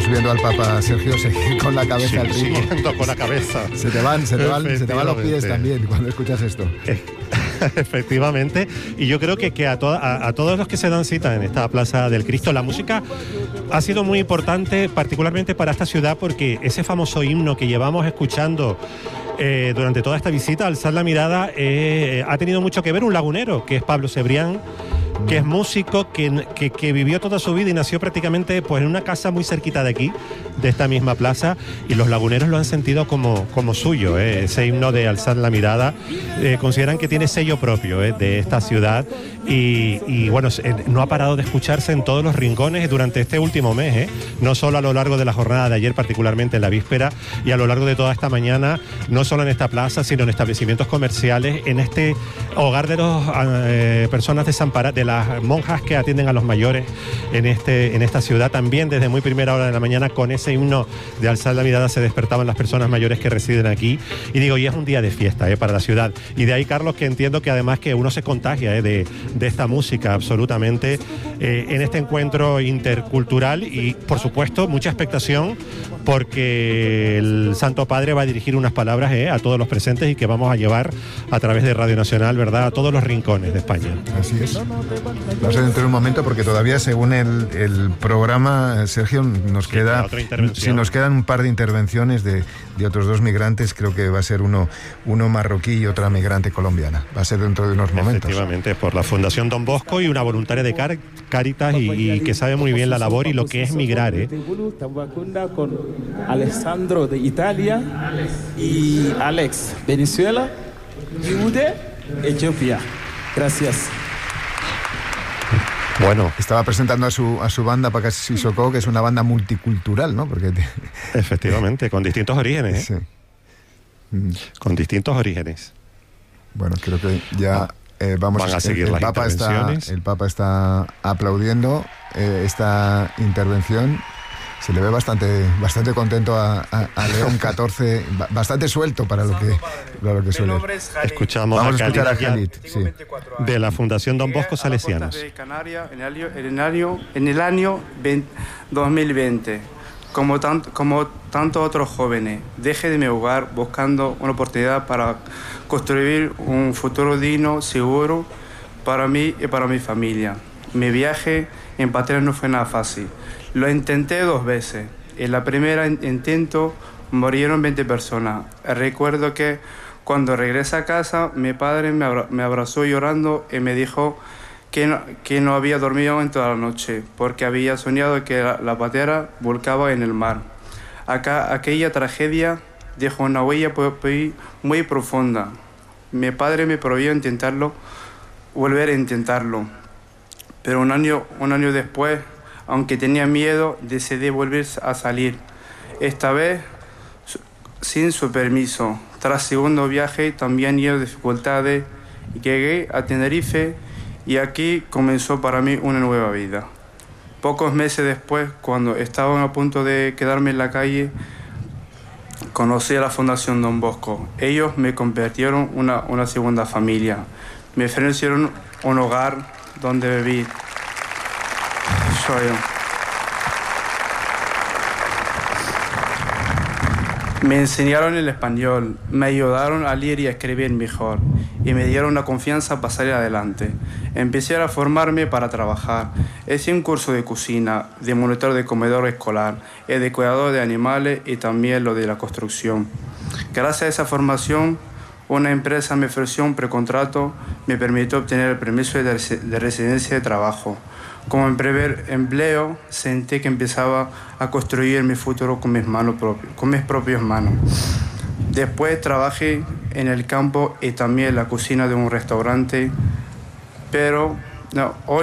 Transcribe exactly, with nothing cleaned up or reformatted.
viendo al Papa Sergio seguir con la cabeza Sí, al ritmo. siguiendo con la cabeza. Se te van, se te van, se te van los pies también cuando escuchas esto. Efectivamente, y yo creo que, que a, to a, a todos los que se dan cita en esta Plaza del Cristo, la música ha sido muy importante, particularmente para esta ciudad, porque ese famoso himno que llevamos escuchando eh, durante toda esta visita, Alzad la mirada, eh, ha tenido mucho que ver un lagunero, que es Pablo Cebrián, que es músico, que, que, que vivió toda su vida y nació prácticamente pues, en una casa muy cerquita de aquí, de esta misma plaza, y los laguneros lo han sentido como, como suyo, ¿eh? Ese himno de Alzad la mirada, eh, consideran que tiene sello propio ¿eh? de esta ciudad, y, y bueno, no ha parado de escucharse en todos los rincones durante este último mes, ¿eh? No solo a lo largo de la jornada de ayer, particularmente en la víspera, y a lo largo de toda esta mañana, no solo en esta plaza, sino en establecimientos comerciales, en este hogar de las eh, personas desamparadas, de las monjas que atienden a los mayores en, este, en esta ciudad. También desde muy primera hora de la mañana, con ese himno de Alzad la mirada, se despertaban las personas mayores que residen aquí. Y digo, y es un día de fiesta ¿eh? para la ciudad. Y de ahí, Carlos, que entiendo que además que uno se contagia ¿eh? de, de esta música absolutamente eh, en este encuentro intercultural, y por supuesto mucha expectación, porque el Santo Padre va a dirigir unas palabras ¿eh? a todos los presentes, y que vamos a llevar a través de Radio Nacional, ¿verdad?, a todos los rincones de España. Así es. Va a ser dentro de un momento, porque todavía, según el, el programa, Sergio, nos sí, queda si nos quedan un par de intervenciones de, de otros dos migrantes. Creo que va a ser uno, uno marroquí y otra migrante colombiana. Va a ser dentro de unos momentos. Efectivamente, por la Fundación Don Bosco y una voluntaria de Car Caritas y, y que sabe muy bien la labor y lo que es migrar. ¿eh? Con Alessandro de Italia y Alex, Venezuela, y Ude, Etiopía. Gracias. Bueno, estaba presentando a su a su banda Pakasi Soko, que es una banda multicultural, ¿no? Porque te... efectivamente, con distintos orígenes, ¿eh? Sí. Mm. Con distintos orígenes. Bueno, creo que ya eh, vamos Van a seguir el, el las Papa intervenciones. Está, el Papa está aplaudiendo eh, esta intervención. Se le ve bastante bastante contento a, a, a León catorce, bastante suelto para lo que, para lo que suele. Escuchamos Vamos a a escuchar a Khalid, Khalid, sí. de la Fundación Don Bosco Salesianos. De Canarias en el año, en el año, en el año dos mil veinte, como, tant, como tantos otros jóvenes, dejé de mi hogar buscando una oportunidad para construir un futuro digno, seguro para mí y para mi familia. Mi viaje en patria no fue nada fácil. Lo intenté dos veces. En la primera intento murieron veinte personas. Recuerdo que cuando regresé a casa, mi padre me, abra me abrazó llorando y me dijo que no, que no había dormido en toda la noche, porque había soñado que la, la patera volcaba en el mar. Acá, aquella tragedia dejó una huella muy, muy profunda. Mi padre me prohibió intentarlo, volver a intentarlo. Pero un año, un año después, aunque tenía miedo, decidí volver a salir. Esta vez sin su permiso. Tras segundo viaje también hubo dificultades. Llegué a Tenerife y aquí comenzó para mí una nueva vida. Pocos meses después, cuando estaba a punto de quedarme en la calle, conocí a la Fundación Don Bosco. Ellos me convirtieron en una, una segunda familia. Me ofrecieron un hogar donde viví. Soy Me enseñaron el español, me ayudaron a leer y a escribir mejor y me dieron la confianza para salir adelante. Empecé a formarme para trabajar. Hice un curso de cocina, de monitor de comedor escolar, y de cuidador de animales y también lo de la construcción. Gracias a esa formación, una empresa me ofreció un precontrato, me permitió obtener el permiso de, de residencia de trabajo. Como en primer empleo, sentí que empezaba a construir mi futuro con mis manos propias, con mis propias manos. Después trabajé en el campo y también en la cocina de un restaurante, pero no, hoy